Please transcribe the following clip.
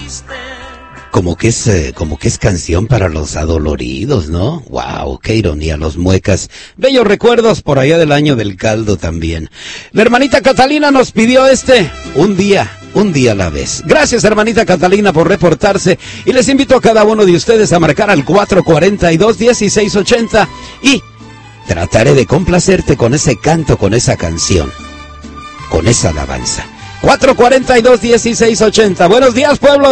Como que es canción para los adoloridos, ¿no? Wow, qué ironía, los muecas. Bellos recuerdos por allá del año del caldo también. La hermanita Catalina nos pidió un día a la vez. Gracias, hermanita Catalina, por reportarse. Y les invito a cada uno de ustedes a marcar al 442-1680 y trataré de complacerte con ese canto, con esa canción, con esa alabanza. 442-1680. Buenos días, pueblo